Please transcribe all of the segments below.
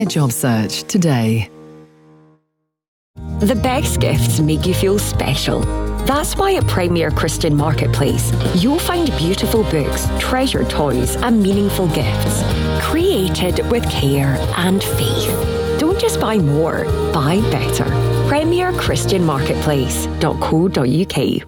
A job search today. The best gifts make you feel special. That's why at Premier Christian Marketplace, you'll find beautiful books, treasured toys, and meaningful gifts, created with care and faith. Don't just buy more, buy better. PremierChristianMarketplace.co.uk.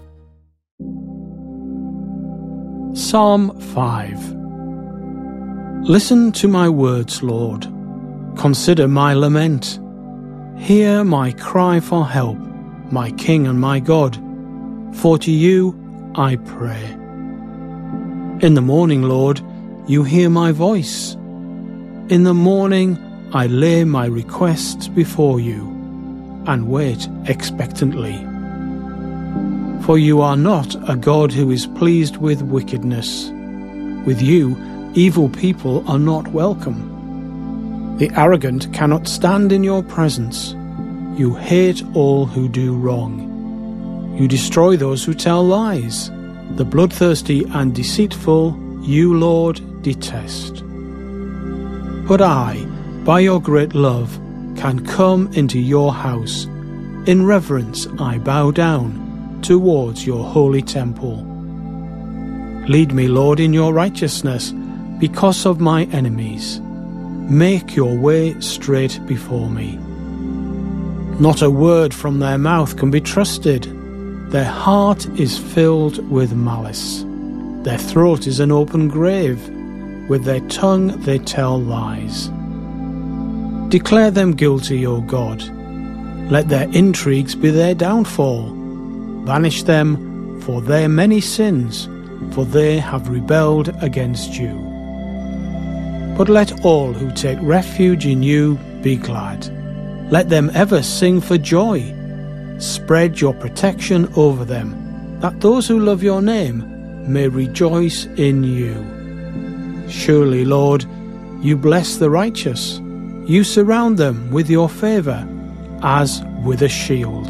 Psalm 5. Listen to my words, Lord. Consider my lament. Hear my cry for help, my King and my God. For to you I pray. In the morning, Lord, you hear my voice. In the morning I lay my requests before you and wait expectantly. For you are not a God who is pleased with wickedness. With you, evil people are not welcome. The arrogant cannot stand in your presence. You hate all who do wrong. You destroy those who tell lies. The bloodthirsty and deceitful you, Lord, detest. But I, by your great love, can come into your house. In reverence I bow down towards your holy temple. Lead me, Lord, in your righteousness because of my enemies. Make your way straight before me. Not a word from their mouth can be trusted. Their heart is filled with malice. Their throat is an open grave. With their tongue they tell lies. Declare them guilty, O God. Let their intrigues be their downfall. Banish them for their many sins, for they have rebelled against you. But let all who take refuge in you be glad. Let them ever sing for joy. Spread your protection over them, that those who love your name may rejoice in you. Surely, Lord, you bless the righteous. You surround them with your favour, as with a shield.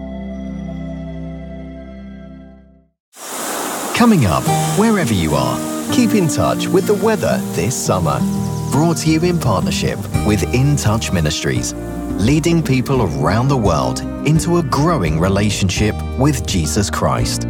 Coming up, wherever you are, keep in touch with the weather this summer. Brought to you in partnership with In Touch Ministries, leading people around the world into a growing relationship with Jesus Christ.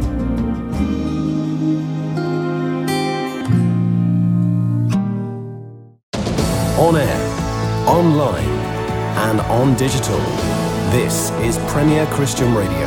On air, online, and on digital. This is Premier Christian Radio.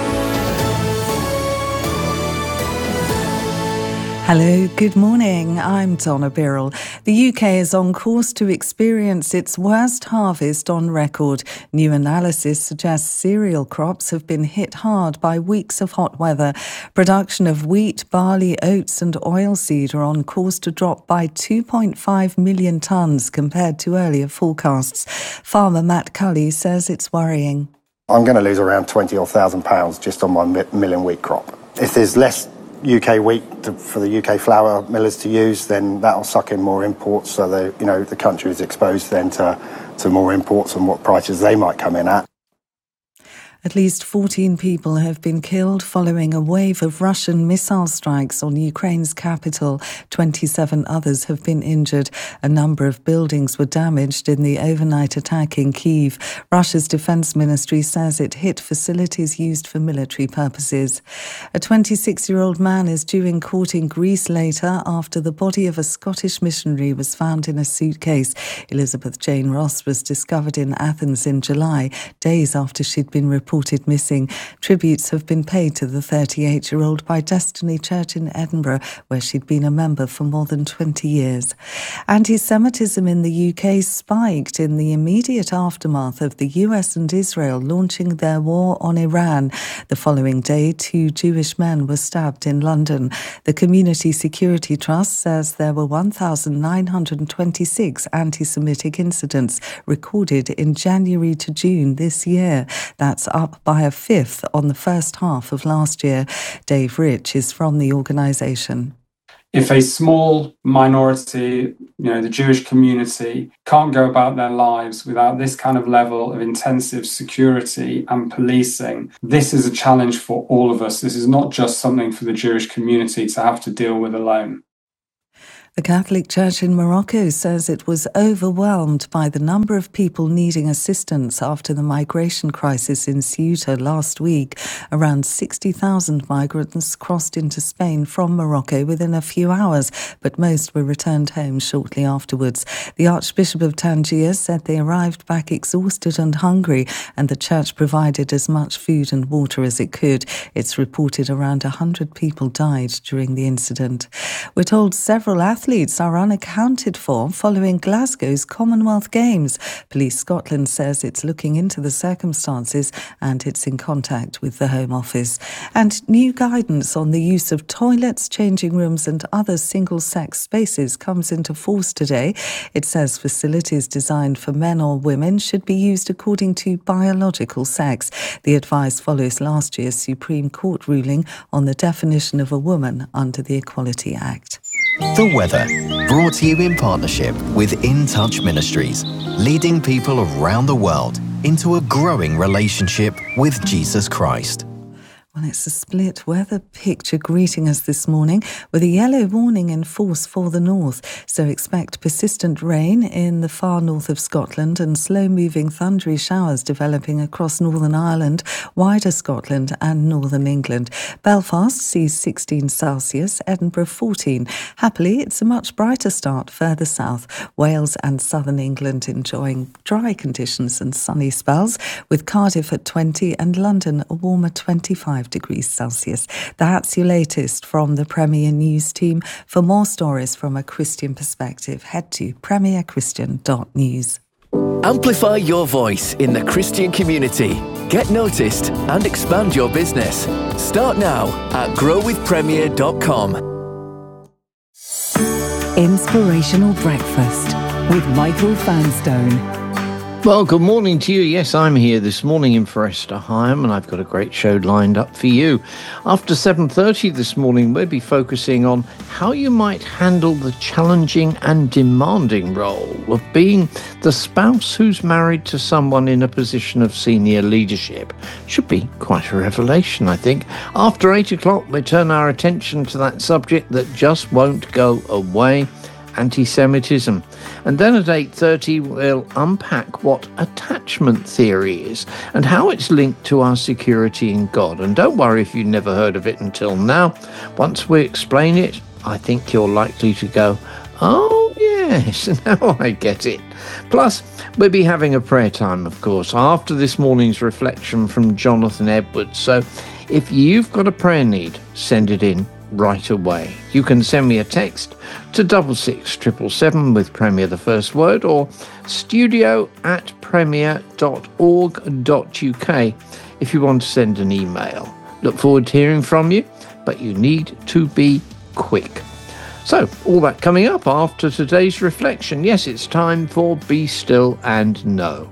Hello, good morning. I'm Donna Birrell. The UK is on course to experience its worst harvest on record. New analysis suggests cereal crops have been hit hard by weeks of hot weather. Production of wheat, barley, oats and oilseed are on course to drop by 2.5 million tonnes compared to earlier forecasts. Farmer Matt Cully says it's worrying. I'm going to lose around £20,000 just on my milling wheat crop. If there's less UK wheat for the UK flour millers to use, then that'll suck in more imports. So the country is exposed then to more imports and what prices they might come in at. At least 14 people have been killed following a wave of Russian missile strikes on Ukraine's capital. 27 others have been injured. A number of buildings were damaged in the overnight attack in Kyiv. Russia's defense ministry says it hit facilities used for military purposes. A 26-year-old man is due in court in Greece later after the body of a Scottish missionary was found in a suitcase. Elizabeth Jane Ross was discovered in Athens in July, days after she'd been reported missing. Tributes have been paid to the 38-year-old by Destiny Church in Edinburgh, where she'd been a member for more than 20 years. Anti-Semitism in the UK spiked in the immediate aftermath of the US and Israel launching their war on Iran. The following day, 2 Jewish men were stabbed in London. The Community Security Trust says there were 1,926 anti-Semitic incidents recorded in January to June this year. That's up by a fifth on the first half of last year. Dave Rich is from the organisation. If a small minority, the Jewish community, can't go about their lives without this kind of level of intensive security and policing, this is a challenge for all of us. This is not just something for the Jewish community to have to deal with alone. The Catholic Church in Morocco says it was overwhelmed by the number of people needing assistance after the migration crisis in Ceuta last week. Around 60,000 migrants crossed into Spain from Morocco within a few hours, but most were returned home shortly afterwards. The Archbishop of Tangier said they arrived back exhausted and hungry, and the church provided as much food and water as it could. It's reported around 100 people died during the incident. We're told several athletes are unaccounted for following Glasgow's Commonwealth Games. Police Scotland says it's looking into the circumstances and it's in contact with the Home Office. And new guidance on the use of toilets, changing rooms and other single-sex spaces comes into force today. It says facilities designed for men or women should be used according to biological sex. The advice follows last year's Supreme Court ruling on the definition of a woman under the Equality Act. The weather, brought to you in partnership with In Touch Ministries, leading people around the world into a growing relationship with Jesus Christ. Well, it's a split weather picture greeting us this morning with a yellow warning in force for the north. So expect persistent rain in the far north of Scotland and slow-moving thundery showers developing across Northern Ireland, wider Scotland and northern England. Belfast sees 16 Celsius, Edinburgh 14. Happily, it's a much brighter start further south. Wales and southern England enjoying dry conditions and sunny spells, with Cardiff at 20 and London a warmer 25 degrees Celsius. That's your latest from the Premier News team. For more stories from a Christian perspective, head to premierchristian.news. Amplify your voice in the Christian community. Get noticed and expand your business. Start now at growwithpremier.com. Inspirational Breakfast with Michael Fanstone. Well, good morning to you. Yes, I'm here this morning in Forester Higham, and I've got a great show lined up for you. After 7:30 this morning, we'll be focusing on how you might handle the challenging and demanding role of being the spouse who's married to someone in a position of senior leadership. Should be quite a revelation, I think. After 8 o'clock, we turn our attention to that subject that just won't go away: anti-Semitism. And then at 8:30 we'll unpack what attachment theory is and how it's linked to our security in God. And don't worry if you've never heard of it until now. Once we explain it, I think you're likely to go, "Oh yes, now I get it." Plus, we'll be having a prayer time, of course, after this morning's reflection from Jonathan Edwards. So if you've got a prayer need, send it in right away. You can send me a text to 66777 with Premier the first word, or studio@premier.org.uk if you want to send an email. Look forward to hearing from you, but you need to be quick. So, all that coming up after today's reflection. Yes, it's time for Be Still and Know.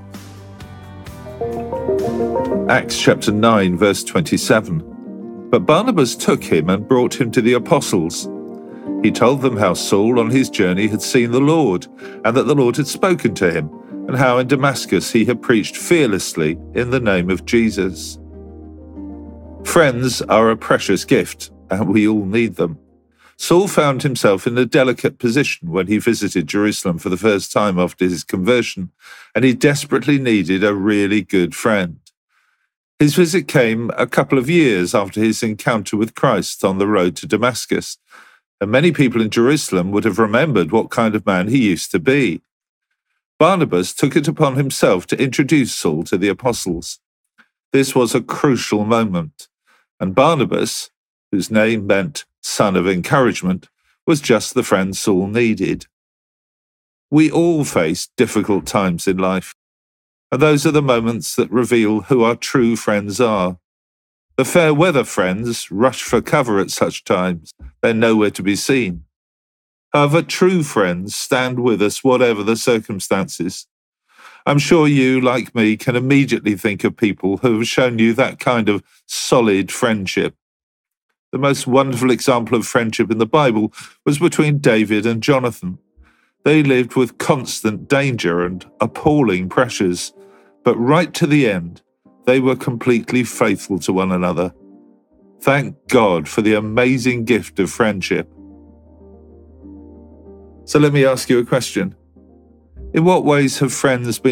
Acts chapter 9, verse 27. But Barnabas took him and brought him to the apostles. He told them how Saul on his journey had seen the Lord, and that the Lord had spoken to him, and how in Damascus he had preached fearlessly in the name of Jesus. Friends are a precious gift, and we all need them. Saul found himself in a delicate position when he visited Jerusalem for the first time after his conversion, and he desperately needed a really good friend. His visit came a couple of years after his encounter with Christ on the road to Damascus, and many people in Jerusalem would have remembered what kind of man he used to be. Barnabas took it upon himself to introduce Saul to the apostles. This was a crucial moment, and Barnabas, whose name meant son of encouragement, was just the friend Saul needed. We all face difficult times in life, and those are the moments that reveal who our true friends are. The fair weather friends rush for cover at such times. They're nowhere to be seen. However, true friends stand with us whatever the circumstances. I'm sure you, like me, can immediately think of people who have shown you that kind of solid friendship. The most wonderful example of friendship in the Bible was between David and Jonathan. They lived with constant danger and appalling pressures, but right to the end, they were completely faithful to one another. Thank God for the amazing gift of friendship. So let me ask you a question. In what ways have friends been